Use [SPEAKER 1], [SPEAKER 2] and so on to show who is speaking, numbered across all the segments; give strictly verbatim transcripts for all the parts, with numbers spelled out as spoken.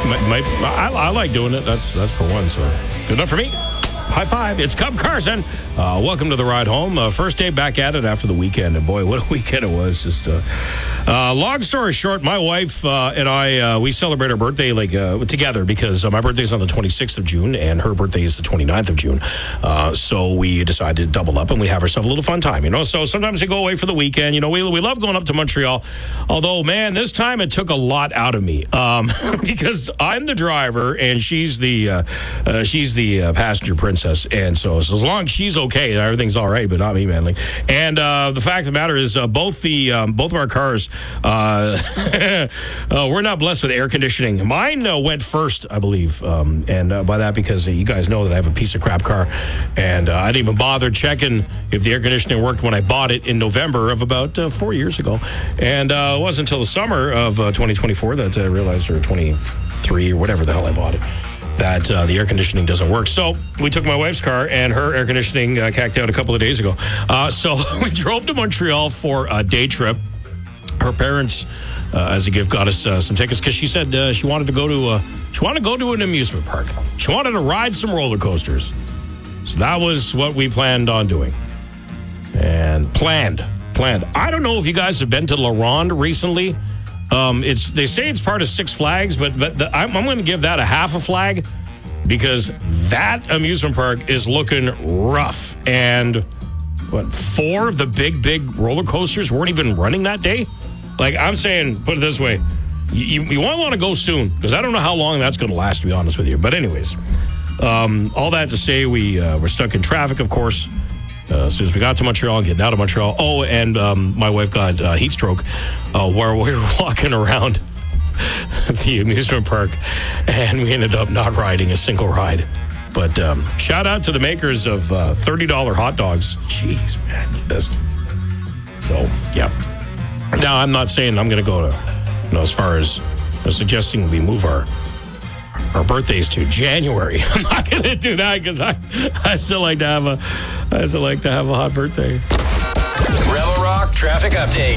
[SPEAKER 1] might, might, I, I like doing it. That's that's for one. So good enough for me. High five. It's Cub Carson. Uh, welcome to the ride home. Uh, first day back at it after the weekend. And boy, what a weekend it was. Just uh, uh, long story short, my wife uh, and I, uh, we celebrate our birthday like uh, together because uh, my birthday is on the twenty-sixth of June and her birthday is the twenty-ninth of June. Uh, so we decided to double up and we have ourselves a little fun time, you know. So sometimes we go away for the weekend. You know, we, we love going up to Montreal. Although, man, this time it took a lot out of me um, because I'm the driver and she's the, uh, uh, she's the uh, passenger princess. And so, so as long as she's okay, everything's all right, but not me, man. Like, and uh, the fact of the matter is, uh, both the um, both of our cars, uh, uh, we're not blessed with air conditioning. Mine uh, went first, I believe, um, and uh, by that because uh, you guys know that I have a piece of crap car, and uh, I didn't even bother checking if the air conditioning worked when I bought it in November of about uh, four years ago, and uh, it wasn't until the summer of uh, twenty twenty-four that I realized, or twenty-three or whatever the hell I bought it, that uh, the air conditioning doesn't work. So we took my wife's car, and her air conditioning uh, cacked out a couple of days ago. Uh, so we drove to Montreal for a day trip. Her parents, uh, as a gift, got us uh, some tickets because she said uh, she wanted to go to uh, she wanted to go to an amusement park. She wanted to ride some roller coasters. So that was what we planned on doing. And planned, planned. I don't know if you guys have been to La Ronde recently. Um, it's they say it's part of Six Flags, but but the, I'm, I'm going to give that a half a flag because that amusement park is looking rough. And what, four of the big, big roller coasters weren't even running that day? Like, I'm saying, put it this way, you, you want to want to go soon because I don't know how long that's going to last, to be honest with you. But anyways, um, all that to say, we uh, we're stuck in traffic, of course. Uh, as soon as we got to Montreal, getting out of Montreal. Oh, and um, my wife got uh, heat stroke uh, where we were walking around the amusement park, and we ended up not riding a single ride. But um, shout out to the makers of uh, thirty dollars hot dogs. Jeez, man. Just... So, yeah. Now, I'm not saying I'm going to go to, you know, as far as uh, suggesting we move our our birthdays to January. I'm not going to do that because I, I still like to have a I still like to have a hot birthday.
[SPEAKER 2] Rebel Rock traffic update.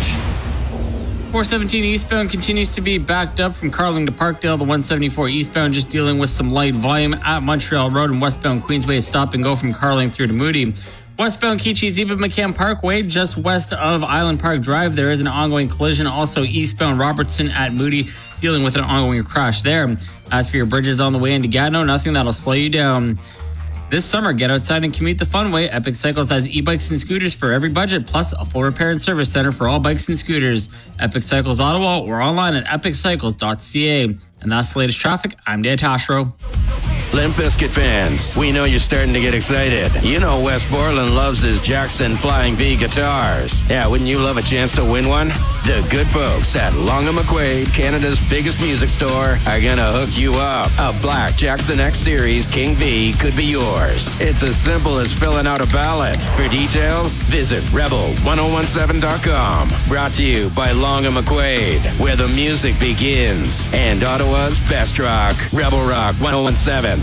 [SPEAKER 3] four seventeen eastbound continues to be backed up from Carling to Parkdale. The one seventy-four eastbound just dealing with some light volume at Montreal Road, and westbound Queensway is stop and go from Carling through to Moody. Westbound Keechee-Ziba McCann Parkway, just west of Island Park Drive, there is an ongoing collision. Also eastbound Robertson at Moody, dealing with an ongoing crash there. As for your bridges on the way into Gatineau, nothing that'll slow you down. This summer, get outside and commute the fun way. Epic Cycles has e-bikes and scooters for every budget, plus a full repair and service center for all bikes and scooters. Epic Cycles Ottawa, or online at epic cycles dot c a. And that's the latest traffic. I'm Dan Tashro.
[SPEAKER 4] Limp Bizkit fans, we know you're starting to get excited. You know Wes Borland loves his Jackson Flying V guitars. Yeah, wouldn't you love a chance to win one? The good folks at Long and McQuaid, Canada's biggest music store, are gonna hook you up. A black Jackson X Series King V could be yours. It's as simple as filling out a ballot. For details, visit rebel ten seventeen dot com. Brought to you by Long and McQuaid, where the music begins. And Ottawa's best rock, Rebel Rock ten seventeen.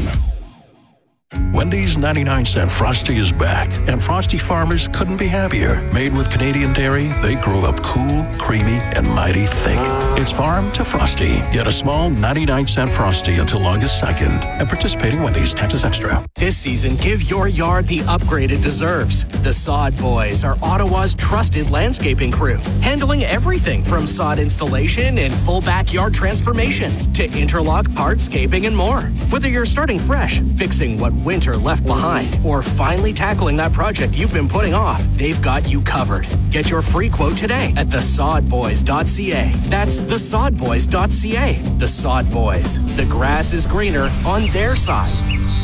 [SPEAKER 5] Wendy's ninety-nine cent Frosty is back, and Frosty farmers couldn't be happier. Made with Canadian dairy, they grow up cool, creamy, and mighty thick. It's farm to Frosty. Get a small ninety-nine cent Frosty until August second at participating Wendy's, Texas Extra.
[SPEAKER 6] This season, give your yard the upgrade it deserves. The Sod Boys are Ottawa's trusted landscaping crew, handling everything from sod installation and full backyard transformations to interlock, hardscaping, and more. Whether you're starting fresh, fixing what winter left behind, or finally tackling that project you've been putting off, they've got you covered. Get your free quote today at the sod boys dot c a. That's the sod boys dot c a. The Sod Boys. The grass is greener on their side.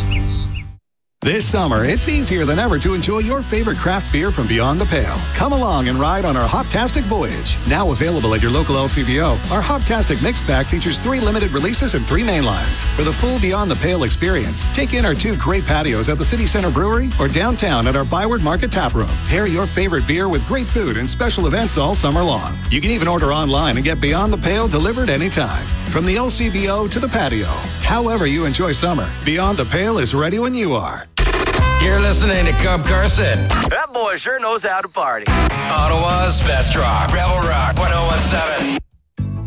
[SPEAKER 7] This summer, it's easier than ever to enjoy your favorite craft beer from beyond the pale. Come along and ride on our Hoptastic Voyage. Now available at your local L C B O, our Hoptastic Mix Pack features three limited releases and three main lines. For the full Beyond the Pale experience, take in our two great patios at the City Center Brewery or downtown at our Byward Market Tap Room. Pair your favorite beer with great food and special events all summer long. You can even order online and get Beyond the Pale delivered anytime. From the L C B O to the patio, however you enjoy summer, Beyond the Pale is ready when you are.
[SPEAKER 2] You're listening to Cub Carson.
[SPEAKER 8] That boy sure knows how to party.
[SPEAKER 2] Ottawa's best rock. Rebel Rock ten seventeen.